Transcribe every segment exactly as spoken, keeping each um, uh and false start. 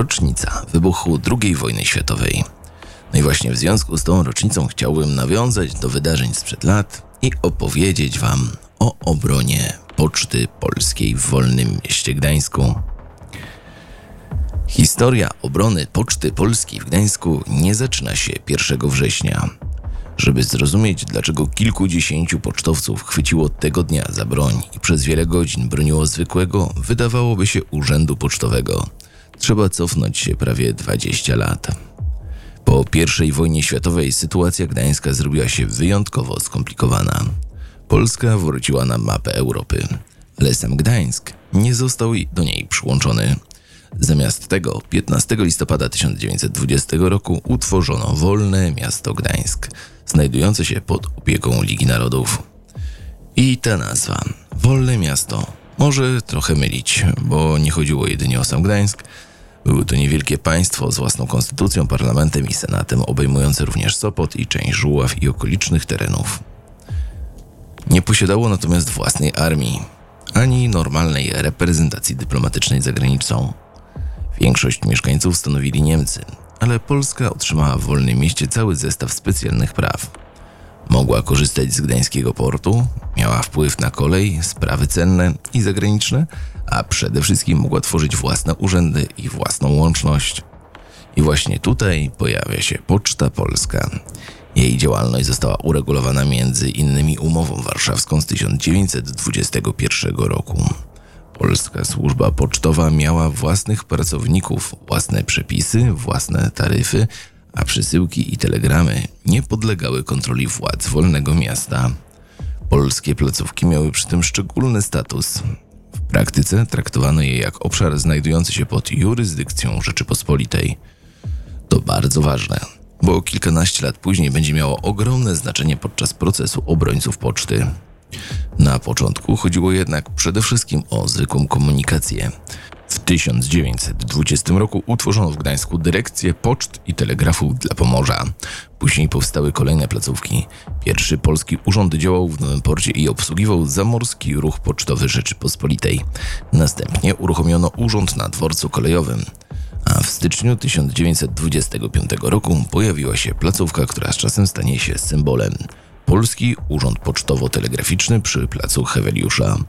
rocznica wybuchu drugiej wojny światowej. No i właśnie w związku z tą rocznicą chciałbym nawiązać do wydarzeń sprzed lat i opowiedzieć Wam o obronie Poczty Polskiej w wolnym mieście Gdańsku. Historia obrony Poczty Polskiej w Gdańsku nie zaczyna się pierwszego września. Żeby zrozumieć, dlaczego kilkudziesięciu pocztowców chwyciło tego dnia za broń i przez wiele godzin broniło zwykłego, wydawałoby się urzędu pocztowego, trzeba cofnąć się prawie dwadzieścia lat. Po pierwszej wojnie światowej sytuacja gdańska zrobiła się wyjątkowo skomplikowana. Polska wróciła na mapę Europy, ale sam Gdańsk nie został do niej przyłączony. Zamiast tego piętnastego listopada tysiąc dziewięćset dwudziestego roku utworzono Wolne Miasto Gdańsk, znajdujące się pod opieką Ligi Narodów. I ta nazwa, Wolne Miasto, może trochę mylić, bo nie chodziło jedynie o sam Gdańsk. Było to niewielkie państwo z własną konstytucją, parlamentem i senatem, obejmujące również Sopot i część Żuław i okolicznych terenów. Nie posiadało natomiast własnej armii, ani normalnej reprezentacji dyplomatycznej za granicą. Większość mieszkańców stanowili Niemcy, ale Polska otrzymała w Wolnym Mieście cały zestaw specjalnych praw. Mogła korzystać z gdańskiego portu, miała wpływ na kolej, sprawy cenne i zagraniczne, a przede wszystkim mogła tworzyć własne urzędy i własną łączność. I właśnie tutaj pojawia się Poczta Polska. Jej działalność została uregulowana między innymi umową warszawską z tysiąc dziewięćset dwudziestego pierwszego roku. Polska służba pocztowa miała własnych pracowników, własne przepisy, własne taryfy, a przesyłki i telegramy nie podlegały kontroli władz Wolnego Miasta. Polskie placówki miały przy tym szczególny status. W praktyce traktowano je jak obszar znajdujący się pod jurysdykcją Rzeczypospolitej. To bardzo ważne, bo kilkanaście lat później będzie miało ogromne znaczenie podczas procesu obrońców poczty. Na początku chodziło jednak przede wszystkim o zwykłą komunikację. W tysiąc dziewięćset dwudziestym roku utworzono w Gdańsku Dyrekcję Poczt i Telegrafów dla Pomorza. Później powstały kolejne placówki. Pierwszy polski urząd działał w Nowym Porcie i obsługiwał zamorski ruch pocztowy Rzeczypospolitej. Następnie uruchomiono urząd na dworcu kolejowym. A w styczniu tysiąc dziewięćset dwudziestego piątego roku pojawiła się placówka, która z czasem stanie się symbolem. Polski Urząd Pocztowo-Telegraficzny przy placu Heweliusza.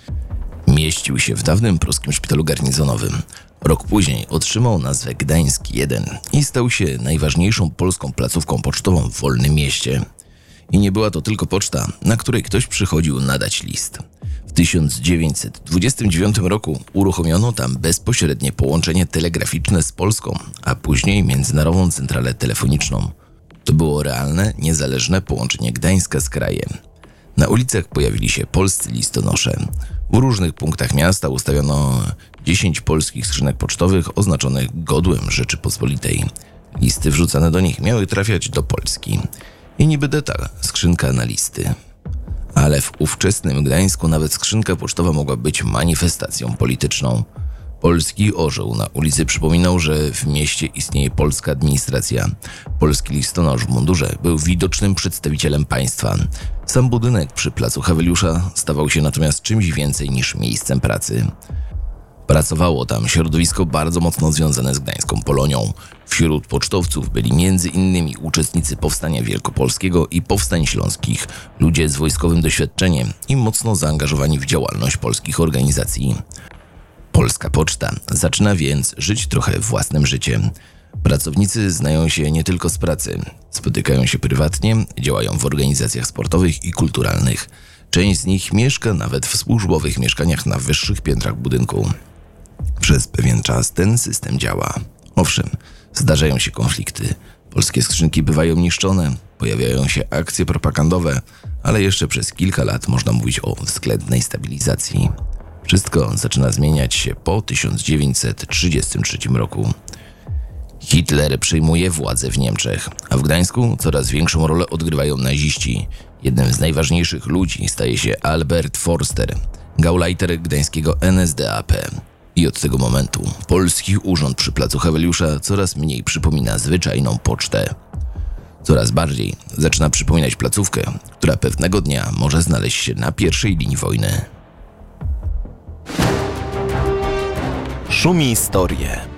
Mieścił się w dawnym pruskim szpitalu garnizonowym. Rok później otrzymał nazwę Gdańsk jeden i stał się najważniejszą polską placówką pocztową w Wolnym Mieście. I nie była to tylko poczta, na której ktoś przychodził nadać list. W tysiąc dziewięćset dwudziestym dziewiątym roku uruchomiono tam bezpośrednie połączenie telegraficzne z Polską, a później międzynarodową centralę telefoniczną. To było realne, niezależne połączenie Gdańska z krajem. Na ulicach pojawili się polscy listonosze. W różnych punktach miasta ustawiono dziesięć polskich skrzynek pocztowych oznaczonych godłem Rzeczypospolitej. Listy wrzucane do nich miały trafiać do Polski. I niby detal, skrzynka na listy. Ale w ówczesnym Gdańsku nawet skrzynka pocztowa mogła być manifestacją polityczną. Polski orzeł na ulicy przypominał, że w mieście istnieje polska administracja. Polski listonosz w mundurze był widocznym przedstawicielem państwa. Sam budynek przy placu Heweliusza stawał się natomiast czymś więcej niż miejscem pracy. Pracowało tam środowisko bardzo mocno związane z gdańską Polonią. Wśród pocztowców byli między innymi uczestnicy Powstania Wielkopolskiego i Powstań Śląskich, ludzie z wojskowym doświadczeniem i mocno zaangażowani w działalność polskich organizacji. Polska Poczta zaczyna więc żyć trochę własnym życiem. Pracownicy znają się nie tylko z pracy, spotykają się prywatnie, działają w organizacjach sportowych i kulturalnych. Część z nich mieszka nawet w służbowych mieszkaniach na wyższych piętrach budynku. Przez pewien czas ten system działa. Owszem, zdarzają się konflikty. Polskie skrzynki bywają niszczone, pojawiają się akcje propagandowe, ale jeszcze przez kilka lat można mówić o względnej stabilizacji. Wszystko zaczyna zmieniać się po tysiąc dziewięćset trzydziestym trzecim roku. Hitler przejmuje władzę w Niemczech, a w Gdańsku coraz większą rolę odgrywają naziści. Jednym z najważniejszych ludzi staje się Albert Forster, gauleiter gdańskiego N S D A P. I od tego momentu polski urząd przy placu Heweliusza coraz mniej przypomina zwyczajną pocztę. Coraz bardziej zaczyna przypominać placówkę, która pewnego dnia może znaleźć się na pierwszej linii wojny. Szumi historie.